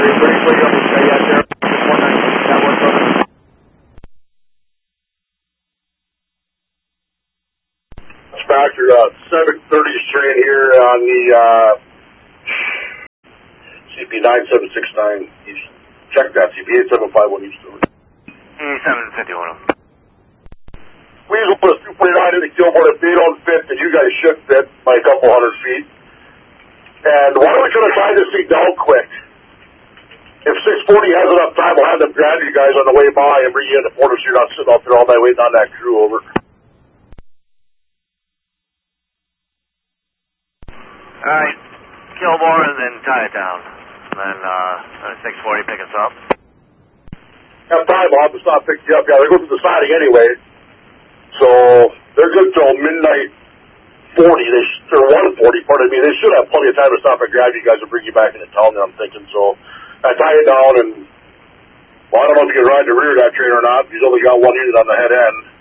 Factor 730 train here on the CP 9769 East. Check that, CP 8751 East. 8751. Weasel put a 249 in the killboard if they don't fit, and you guys should fit by a couple hundred feet. And why don't we try to tie this thing down quick? If 640 has enough time, we'll have them grab you guys on the way by and bring you in the portal so you're not sitting out there all night waiting on that crew. Over. Alright, Kilmore and then tie it down. And then 640 pick us up. Have time, Bob, to stop picking you up. Yeah, they're going to the siding anyway. So they're good till midnight 40, or 140, pardon me. They should have plenty of time to stop and grab you guys and bring you back into town, I'm thinking. So I tie it down and, well, I don't know if you can ride the rear of that train or not. He's only got one unit on the head end.